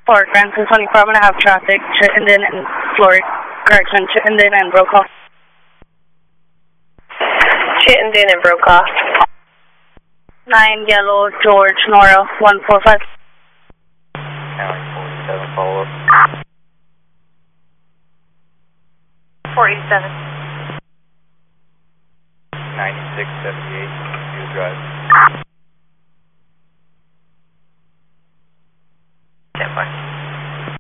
Fort Francis 24, I'm going to have traffic, Chittenden and Chittenden and Brokaw. Chittenden and Brokaw. 9 Yellow George Nora 145. County 47, follow up. 487. 9678, you drive.